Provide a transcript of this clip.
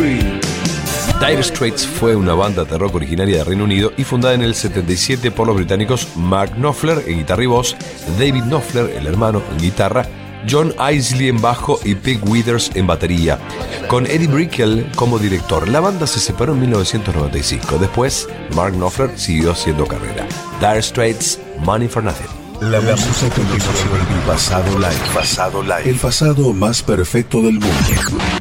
Dire Straits fue una banda de rock originaria de Reino Unido y fundada en el 77 por los británicos Mark Knopfler en guitarra y voz, David Knopfler, el hermano, en guitarra, John Isley en bajo y Pete Withers en batería, con Eddie Brickell como director. La banda se separó en 1995. Después, Mark Knopfler siguió haciendo carrera. Dire Straits, Money for Nothing. La música que nos recuerda el pasado live. El pasado más perfecto del mundo.